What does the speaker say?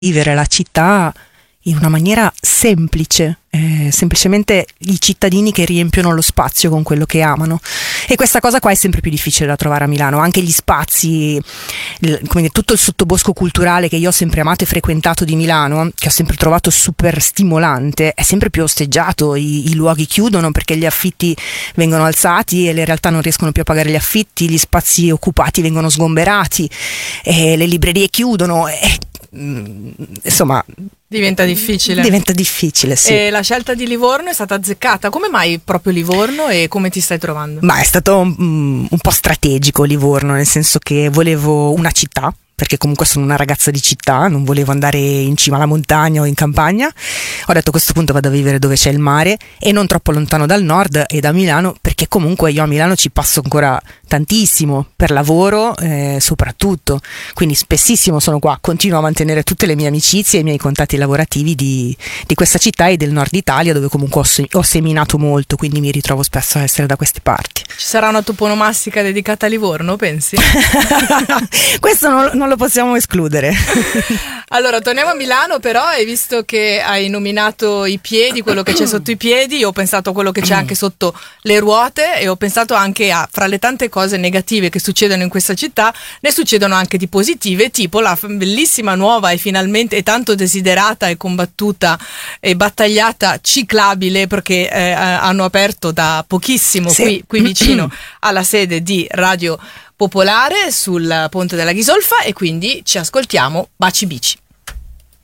vivere la città in una maniera semplice, semplicemente i cittadini che riempiono lo spazio con quello che amano, e questa cosa qua è sempre più difficile da trovare a Milano. Anche gli spazi, come dire, tutto il sottobosco culturale che io ho sempre amato e frequentato di Milano, che ho sempre trovato super stimolante, è sempre più osteggiato. I luoghi chiudono perché gli affitti vengono alzati e le realtà non riescono più a pagare gli affitti, gli spazi occupati vengono sgomberati, le librerie chiudono, insomma diventa difficile. Diventa difficile, sì. E la scelta di Livorno è stata azzeccata. Come mai proprio Livorno e come ti stai trovando? Ma è stato un po' strategico Livorno, nel senso che volevo una città, perché comunque sono una ragazza di città, non volevo andare in cima alla montagna o in campagna. Ho detto a questo punto vado a vivere dove c'è il mare e non troppo lontano dal nord e da Milano, perché comunque io a Milano ci passo ancora tantissimo per lavoro, soprattutto, quindi spessissimo sono qua, continuo a mantenere tutte le mie amicizie e i miei contatti lavorativi di questa città e del nord Italia, dove comunque ho seminato molto, quindi mi ritrovo spesso a essere da queste parti. Ci sarà una toponomastica dedicata a Livorno, pensi? Questo non lo possiamo escludere. Allora, torniamo a Milano, però, hai visto che hai nominato i piedi, quello che c'è sotto i piedi. Io ho pensato a quello che c'è anche sotto le ruote e ho pensato anche a, fra le tante cose negative che succedono in questa città, ne succedono anche di positive, tipo la bellissima nuova e finalmente e tanto desiderata e combattuta e battagliata ciclabile, perché hanno aperto da pochissimo, sì, qui vicino alla sede di Radio Popolare sul ponte della Ghisolfa, e quindi ci ascoltiamo. Baci bici.